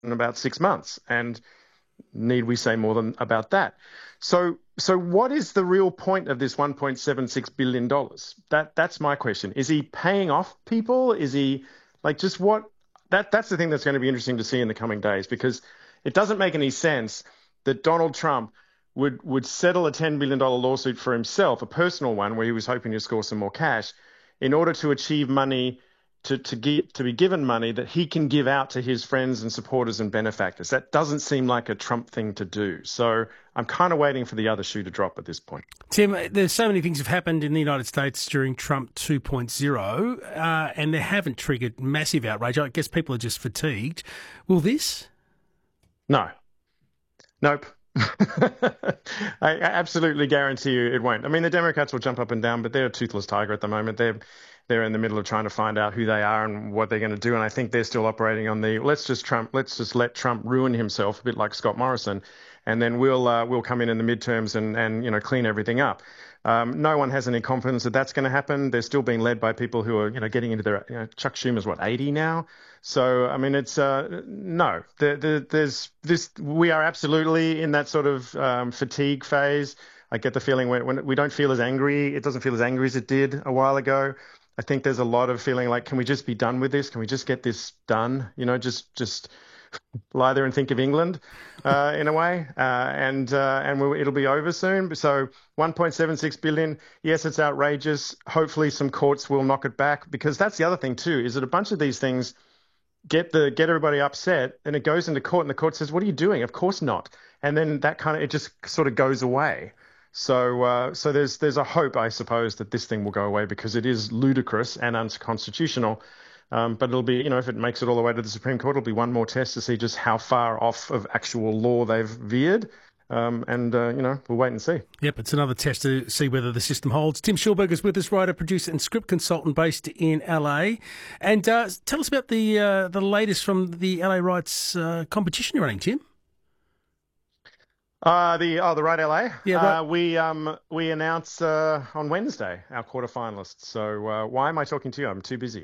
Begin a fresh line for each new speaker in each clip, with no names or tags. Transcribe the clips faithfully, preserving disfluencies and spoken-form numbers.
in about six months. And need we say more than about that? So, so what is the real point of this one point seven six billion dollars? That that's my question. Is he paying off people? Is he like just what? That that's the thing that's going to be interesting to see in the coming days, because it doesn't make any sense that Donald Trump would would settle a ten billion dollars lawsuit for himself, a personal one where he was hoping to score some more cash, in order to achieve money to to give to be given money that he can give out to his friends and supporters and benefactors. That doesn't seem like a Trump thing to do. So I'm kind of waiting for the other shoe to drop at this point.
Tim, there's so many things have happened in the United States during Trump two point oh, uh, and they haven't triggered massive outrage. I guess people are just fatigued. Will this?
No. Nope. I absolutely guarantee you it won't. I mean, the Democrats will jump up and down, but they're a toothless tiger at the moment. They're they're in the middle of trying to find out who they are and what they're going to do. And I think they're still operating on the let's just Trump, let's just let Trump ruin himself, a bit like Scott Morrison, and then we'll uh, we'll come in in the midterms and and you know clean everything up. Um, no one has any confidence that that's going to happen. They're still being led by people who are, you know, getting into their, you know, Chuck Schumer's what, eighty now? So, I mean, it's, uh, no, there, there, there's this, we are absolutely in that sort of um, fatigue phase. I get the feeling when, when we don't feel as angry, it doesn't feel as angry as it did a while ago. I think there's a lot of feeling like, can we just be done with this? Can we just get this done? You know, just, just lie there and think of England uh, in a way, uh, and uh, and we'll, it'll be over soon. So one point seven six billion, yes, it's outrageous. Hopefully some courts will knock it back, because that's the other thing too, is that a bunch of these things get the get everybody upset, and it goes into court, and the court says, what are you doing? Of course not. And then that kind of, it just sort of goes away. So uh, so there's there's a hope, I suppose, that this thing will go away, because it is ludicrous and unconstitutional. Um, but it'll be, you know, if it makes it all the way to the Supreme Court, it'll be one more test to see just how far off of actual law they've veered. Um, and, uh, you know, we'll wait and see.
Yep, it's another test to see whether the system holds. Tim Schulberg is with us, writer, producer and script consultant based in L A. And uh, tell us about the uh, the latest from the L A Writes uh, competition you're running, Tim.
Uh, the oh the Right L A.
Yeah, right.
Uh, we um we announce uh, on Wednesday our quarterfinalists. So uh, why am I talking to you? I'm too busy.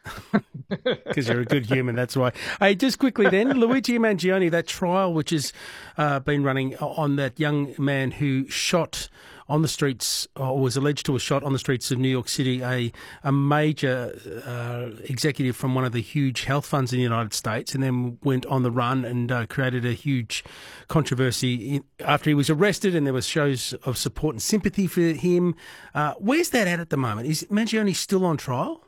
Because you're a good human, that's why. Hey, just quickly then, Luigi Mangione, that trial which has uh, been running on that young man who shot on the streets, or was alleged to have shot on the streets of New York City, a, a major uh, executive from one of the huge health funds in the United States, and then went on the run and uh, created a huge controversy in, after he was arrested, and there was shows of support and sympathy for him. Uh, where's that at at the moment? Is Mangione still on trial?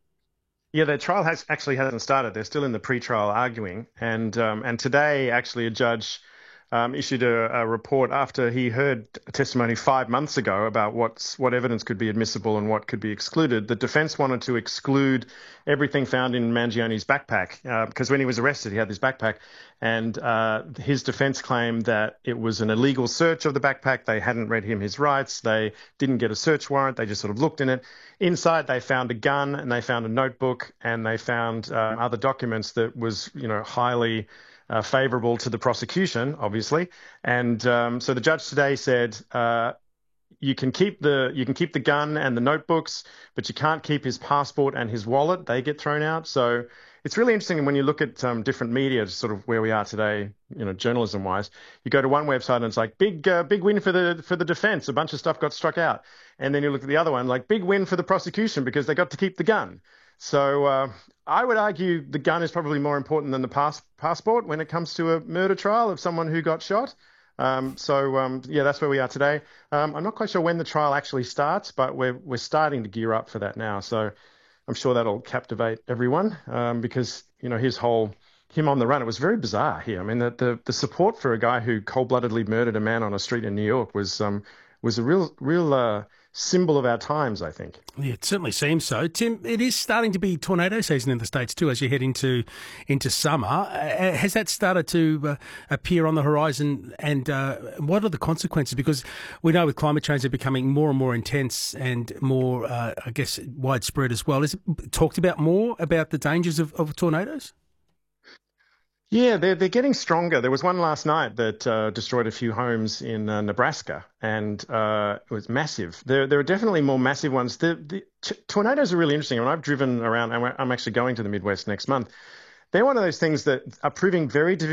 Yeah, their trial has actually hasn't started. They're still in the pre-trial arguing, and um, and today actually a judge um, issued a, a report after he heard testimony five months ago about what's what evidence could be admissible and what could be excluded. The defense wanted to exclude everything found in Mangione's backpack uh, because when he was arrested, he had this backpack, and uh, his defense claimed that it was an illegal search of the backpack. They hadn't read him his rights. They didn't get a search warrant. They just sort of looked in it. Inside, they found a gun, and they found a notebook, and they found uh, other documents that was, you know, highly uh, favourable to the prosecution, obviously. And um, so the judge today said, uh, you can keep the you can keep the gun and the notebooks, but you can't keep his passport and his wallet. They get thrown out. So it's really interesting when you look at um, different media, sort of where we are today, you know, journalism-wise. You go to one website and it's like big, uh, big win for the for the defense. A bunch of stuff got struck out, and then you look at the other one, like big win for the prosecution because they got to keep the gun. So uh, I would argue the gun is probably more important than the pass- passport when it comes to a murder trial of someone who got shot. Um, so um, yeah, that's where we are today. Um, I'm not quite sure when the trial actually starts, but we're we're starting to gear up for that now. So I'm sure that'll captivate everyone um, because, you know, his whole, him on the run, it was very bizarre here. I mean, the, the, the support for a guy who cold-bloodedly murdered a man on a street in New York was um, was a real real uh, symbol of our times, I think.
Yeah, it certainly seems so. Tim, it is starting to be tornado season in the States too as you head into into summer. Uh, has that started to uh, appear on the horizon, and uh, what are the consequences? Because we know with climate change they're becoming more and more intense and more, uh, I guess, widespread as well. Is it talked about more about the dangers of, of tornadoes?
Yeah, they're, they're getting stronger. There was one last night that uh, destroyed a few homes in uh, Nebraska, and uh, it was massive. There, there are definitely more massive ones. The, the t- tornadoes are really interesting. When I've driven around, I'm, I'm actually going to the Midwest next month. they're one of those things that are proving very difficult